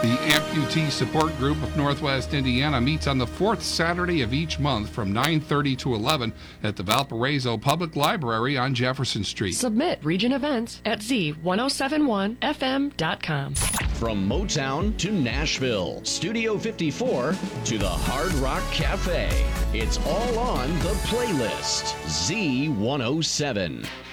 The Amputee Support Group of Northwest Indiana meets on the fourth Saturday of each month from 9:30 to 11 at the Valparaiso Public Library on Jefferson Street. Submit region events at z1071fm.com. From Motown to Nashville, Studio 54 to the Hard Rock Cafe. It's all on the playlist. Z107.